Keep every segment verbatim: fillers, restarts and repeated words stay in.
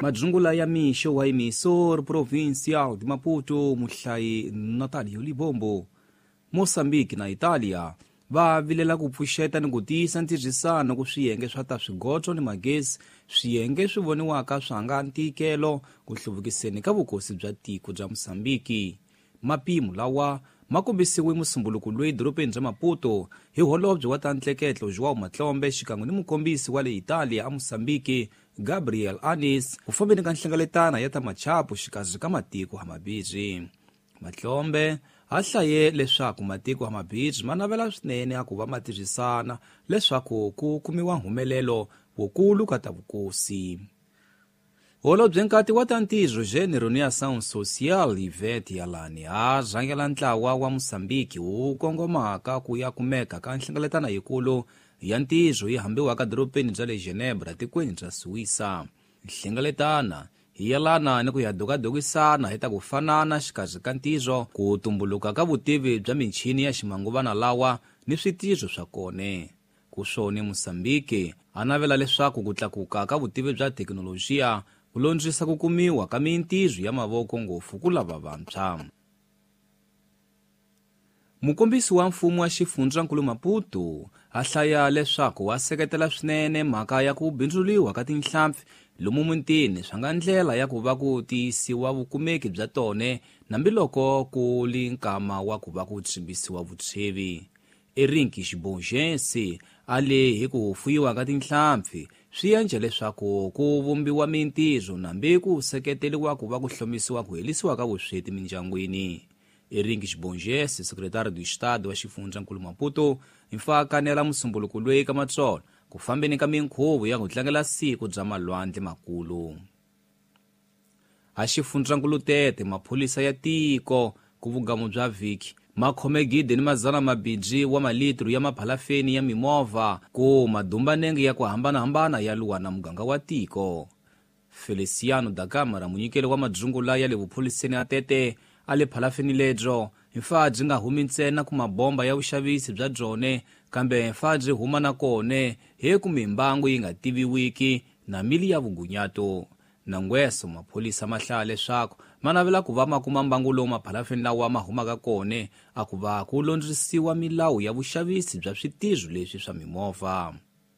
Majungula ya mixo wa emissor provincial de Maputo, Muhlai Natalio Libombo. Moçambique na Itália va vilela ku pfuxeta ni ku tiyisa ntirhisano ku swiyenge swa ta swigodzo ni magezi, swiyenge swi voniwaka swa nga ntikelo ku hluvukiseni ka vukosi bya tiko bya Moçambique. Mapimo lawa ma kombisiwe musumbuluku loyi dorobeni bya Maputo hi holobye wa ta ntleketlo João Matlombe xikan'we ni mukombisi wa le Italia a Moçambique Gabriel Anis ku fambeni ka nhlengeletana ya ta machapu xikazi ka matiko hamabirhi. Matlombe a hlaye leswaku matiko hamabirhi ma navela swinene a ku va ma tirhisana leswaku ku kumiwa humelelo wukulu ka ta vukosi. Holobye nkati wa ta ntirho Generoniação Social Ivete Yalani a rhangela ntlawa wa Moçambique wu kongomaka ku ya kumeka ka nhlengeletana yikulu ya ntirho yi hambiwaka dorobeni bya le Genebra tikweni bya Suwisa. Nhlengeletana hi yelana ni ku ya dokadokisana hi ta ku fanana xikazi ka ntirho, ku tumbuluka ka vutivi bya michini ya ximanguvana lawa ni switirho swa kone. Ku swone Moçambique a navela leswaku ku tlakuka ka vutivi bya thekinolojiya ku londzisa ku kumiwa ka mintirho ya mavoko ngopfu ku lava vantshwa. Mukombisi wa mfumo wa xifundzankulu Maputo a hlaya leswaku wa seketela swinene mhaka ya ku bindzuliwa ka tinhlampfi lomu mutini swa nga ndlela ya ku va ku tiyisiwa vukumeki bya tone nambiloko ku li nkama wa ku va ku tshimbisiwa vutshevi. Erinki Xibonjensi a le hi ku fuyiwa ka tinhlampfi swi endla leswaku ku vumbiwa mintirho nambi ku seketeliwa ku va ku hlomisiwa ku helisiwa ka vusweti mindyangwini. Erinki Xibonjensi, sekretário do Estado wa xifundzankulu Maputo, infakanela musumbuluku loyi ka matsolo ku fambeni ka minkhuvo ya ku tlangela siku bya malwandle makulu. A xifundzankulu Tete mapholisa ya tiko ku vugamo bya vhiki makhome gidi ni mazana mabidzi wa malitro ya maphalafeni ya mimovha ku madumbanenge ya ku hambanahambana ya luwa na muganga wa tiko. Feliciano da Câmara, munyikeli wa madzungula ya le vupholiseni a Tete a le phalafeni ledyo mfa byi nga humi ntsena ku mabomba ya vuxavisi bya byone kambe mfa byi huma na kone hi ku mimbangu yi nga tiviwiki na mili ya vugunyato. Nangweso mapholisa ma hlaya leswaku ma navela ku va ma kuma mbangu lowu maphalafeni lawa ma humaka kone a ku va ku londzisiwa milawu ya vuxavisi bya switirho leswi swa mimovha.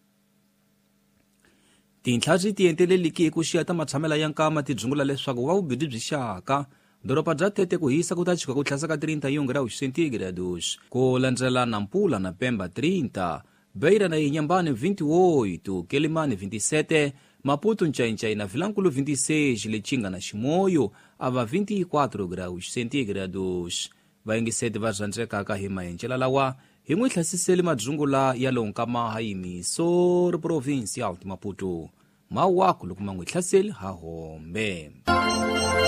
Tinhla byi tiyenteleliki ku xiya ta matshamela ya nkama tibyungula leswaku va vubidi byi xaka doropa bya Tete ku hisa ku ta chika ku tlhasa ka thirty graus centígrados ku landzela na Mpula na Pemba thirty, Beira na Inhambane twenty-eight, Quelimane twenty-seven, Maputo Nchaincai na Vilankulu twenty-six, Lichinga na Chimoio ava twenty-four graus centígrados. Vaingiseti va zandzekaka hi mahendzela lawa hi n'wi hlasiseli madzungula ya lonkama ha emissor provincial de Maputo. Mawaku loko ma n'wi hlaseli ha hombe.